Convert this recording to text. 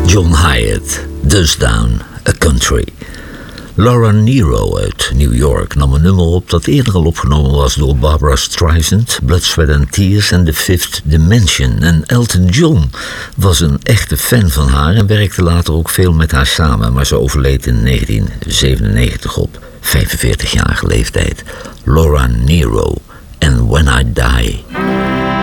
John Hyatt, Dust Down, A Country. Laura Nyro uit New York nam een nummer op dat eerder al opgenomen was door Barbra Streisand, Blood, Sweat and Tears en The Fifth Dimension. En Elton John was een echte fan van haar en werkte later ook veel met haar samen, maar ze overleed in 1997 op 45-jarige leeftijd. Laura Nyro en When I Die.